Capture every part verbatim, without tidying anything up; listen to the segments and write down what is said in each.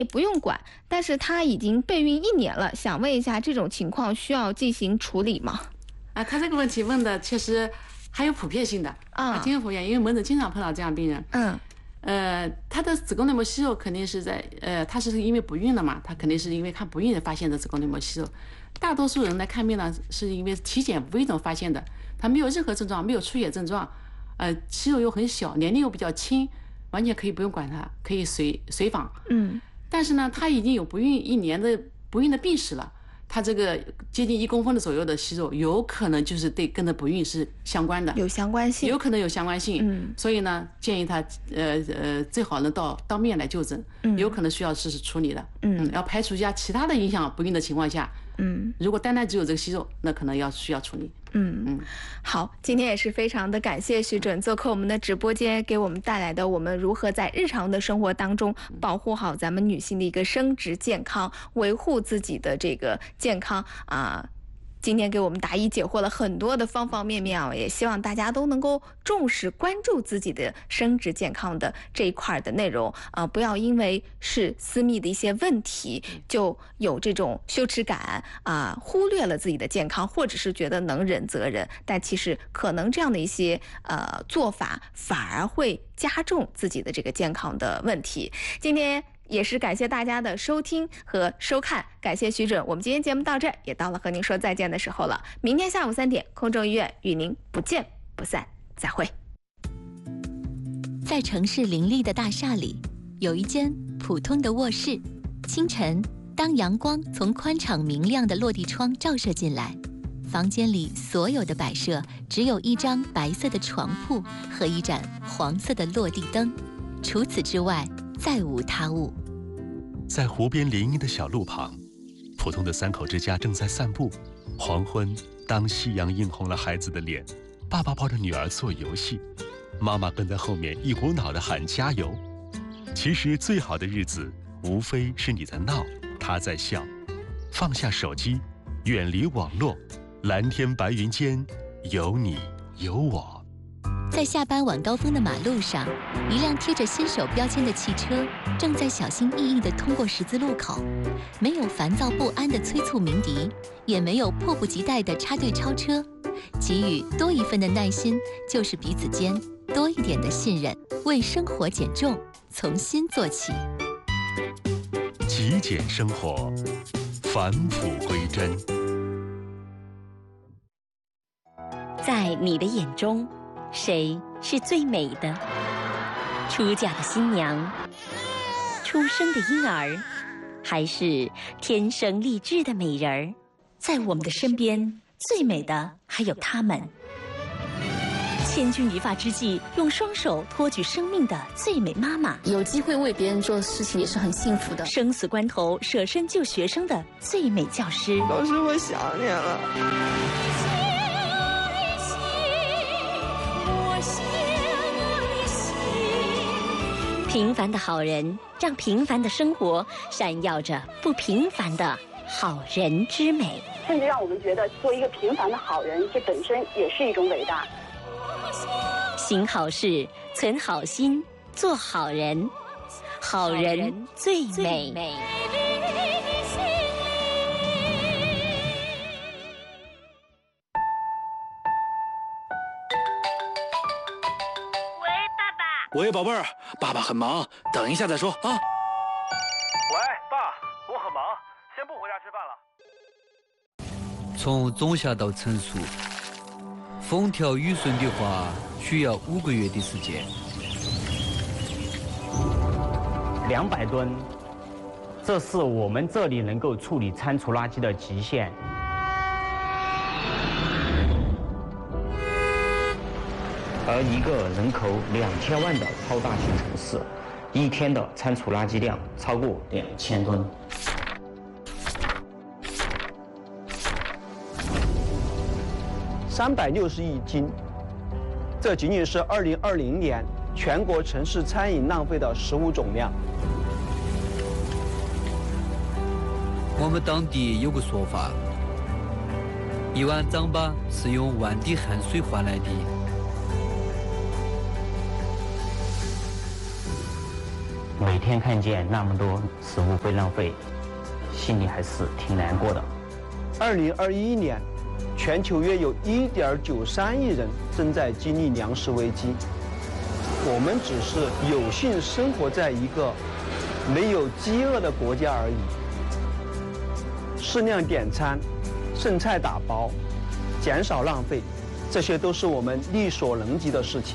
也不用管，但是她已经备孕一年了，想问一下，这种情况需要进行处理吗？ 啊，他这个问题问的确实还有普遍性的啊， 挺有普遍，因为门诊经常碰到这样病人。 嗯， 呃，她的子宫内膜息肉肯定是在呃，她是因为不孕了嘛，她肯定是因为看不孕发现的子宫内膜息肉。大多数人来看病呢，是因为体检无意中发现的，她没有任何症状，没有出血症状，呃，息肉又很小，年龄又比较轻，完全可以不用管她，可以随随访。 嗯， 但是呢，她已经有不孕一年的不孕的病史了。它这个接近一公分的左右的息肉，有可能就是对跟着不孕是相关的， 有相关性， 有可能有相关性。 嗯， 所以呢，建议他呃呃最好能到当面来就诊， 嗯， 有可能需要实施处理的。 嗯， 要排除一下其他的影响不孕的情况下， 嗯， 如果单单只有这个息肉，那可能要需要处理。 嗯嗯，好，今天也是非常的感谢徐准做客我们的直播间，给我们带来的我们如何在日常的生活当中保护好咱们女性的一个生殖健康，维护自己的这个健康啊。今天给我们答疑解惑了很多的方方面面啊，也希望大家都能够重视关注自己的生殖健康的这一块的内容啊、呃，不要因为是私密的一些问题就有这种羞耻感啊、呃，忽略了自己的健康，或者是觉得能忍则忍，但其实可能这样的一些呃做法反而会加重自己的这个健康的问题。今天也是感谢大家的收听和收看，感谢徐准。我们今天节目到这儿，也到了和您说再见的时候了。明天下午三点，空中医院与您不见不散，再会。 在城市林立的大厦里，有一间普通的卧室。清晨，当阳光从宽敞明亮的落地窗照射进来，房间里所有的摆设只有一张白色的床铺和一盏黄色的落地灯，除此之外再无他物。 在湖边林荫的小路旁，普通的三口之家正在散步。黄昏，当夕阳映红了孩子的脸，爸爸抱着女儿做游戏，妈妈跟在后面一股脑地喊加油。其实最好的日子，无非是你在闹，他在笑。放下手机，远离网络，蓝天白云间，有你有我。 在下班晚高峰的马路上，一辆贴着新手标签的汽车正在小心翼翼地通过十字路口，没有烦躁不安的催促鸣笛，也没有迫不及待的插队超车。给予多一份的耐心，就是彼此间多一点的信任。为生活减重，从心做起。 极简生活，返璞归真。 在你的眼中，谁是最美的？出嫁的新娘，出生的婴儿，还是天生丽质的美人儿？在我们的身边，最美的还有她们。千钧一发之际，用双手托举生命的最美妈妈， 有机会为别人做事情也是很幸福的。 生死关头舍身救学生的最美教师。 老师，我想你了。 平凡的好人，让平凡的生活闪耀着不平凡的好人之美， 甚至让我们觉得做一个平凡的好人，这本身也是一种伟大。 行好事，存好心，做好人，好人最美。 喂，宝贝儿，爸爸很忙，等一下再说啊。喂， 爸，我很忙，先不回家吃饭了。 从种下到成熟，风调雨顺的话，需要五个月的时间。 两百吨，这是我们这里能够处理餐厨垃圾的极限。而一个人口两千万的超大型城市，一天的餐厨垃圾量超过两千吨。 三百六十亿斤，这仅仅是二零二零年全国城市餐饮浪费的食物总量。 我们当地有个说法，一碗糌粑是用万滴汗水换来的。 每天看见那么多食物被浪费，心里还是挺难过的。 二零二一年，全球约有一点九三亿人正在经历粮食危机。我们只是有幸生活在一个没有饥饿的国家而已。适量点餐，剩菜打包，减少浪费，这些都是我们力所能及的事情。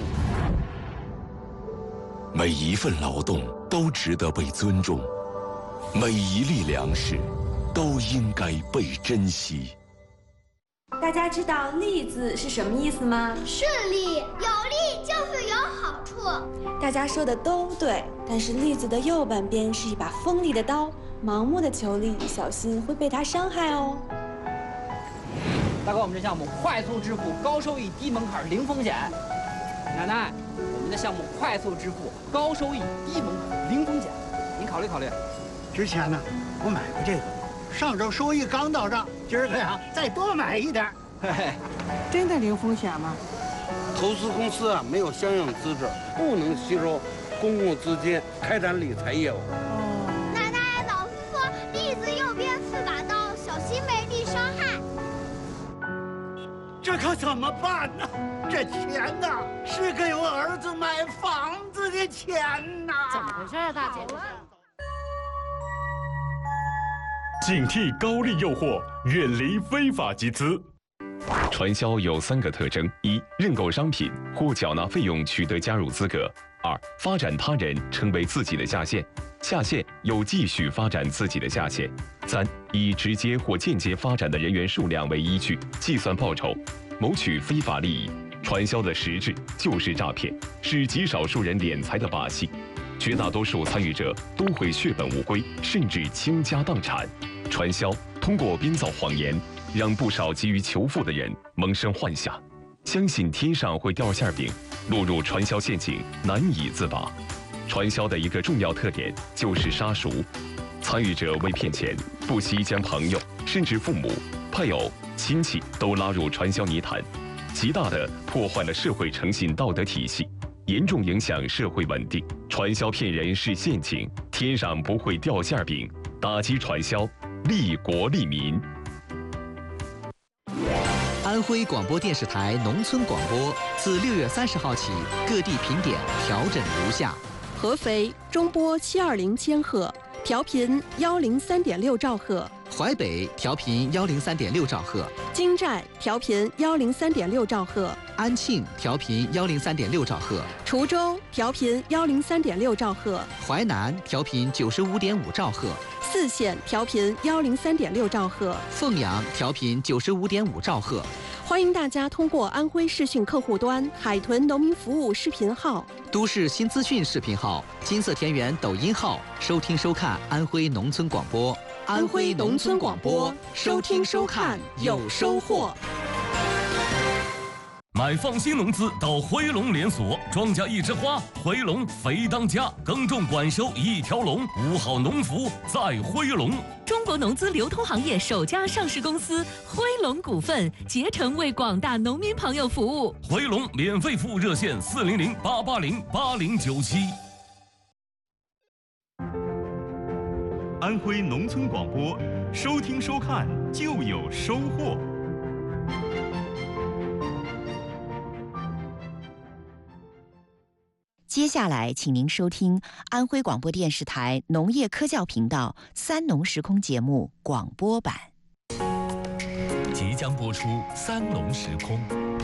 每一份劳动都值得被尊重，每一粒粮食都应该被珍惜。 大家知道“利”字是什么意思吗？ 顺利，有利就是有好处。 大家说的都对，但是“利”字的右半边是一把锋利的刀，盲目的求利，小心会被它伤害哦。 大哥，我们这项目快速支付，高收益，低门槛，零风险。奶奶，我们的项目快速支付，高收益，低门槛，零风险，您考虑考虑。 之前呢，我买过这个，上周收益刚到账，今儿个呀再多买一点。 嘿嘿， 真的零风险吗？ 投资公司啊没有相应资质，不能吸收公共资金开展理财业务。 哦，奶奶，老师说利字右边是把刀，小心没利伤害。 这可怎么办呢？这钱呐，是给我儿子买房子的钱呐！ 怎么回事啊，大姐？ 警惕高利诱惑，远离非法集资。 传销有三个特征：一、认购商品或缴纳费用取得加入资格；二、发展他人成为自己的下线，下线又继续发展自己的下线；三、以直接或间接发展的人员数量为依据计算报酬，谋取非法利益。传销的实质就是诈骗，是极少数人敛财的把戏。绝大多数参与者都会血本无归，甚至倾家荡产。传销通过编造谎言，让不少急于求富的人萌生幻想，相信天上会掉馅饼，落入传销陷阱，难以自拔。传销的一个重要特点就是杀熟，参与者为骗钱，不惜将朋友甚至父母、配偶、亲戚都拉入传销泥潭，极大地破坏了社会诚信道德体系，严重影响社会稳定。传销骗人是陷阱，天上不会掉馅饼。打击传销，利国利民。 安徽广播电视台农村广播自六月三十号起，各地频点调整如下： 合肥中波七二零千赫，调频幺零三点六兆赫； 淮北调频幺零三点六兆赫； 金寨调频幺零三点六兆赫； 安庆调频幺零三点六兆赫； 滁州调频幺零三点六兆赫； 淮南调频九十五点五兆赫； 泗县调频幺零三点六兆赫； 凤阳调频九十五点五兆赫。 欢迎大家通过安徽视讯客户端、海豚农民服务视频号、 都市新资讯视频号、金色田园抖音号收听收看安徽农村广播。 安徽农村广播，收听收看有收获。 买放心农资到辉龙连锁，庄稼一枝花，辉龙肥当家，耕种管收一条龙，五好农服在辉龙。 中国农资流通行业首家上市公司辉龙股份，竭诚为广大农民朋友服务。 辉龙免费服务热线：四零零八八零八零九七。 安徽农村广播，收听收看就有收获。 接下来，请您收听安徽广播电视台农业科教频道“三农时空”节目广播版。 即将播出《三农时空》。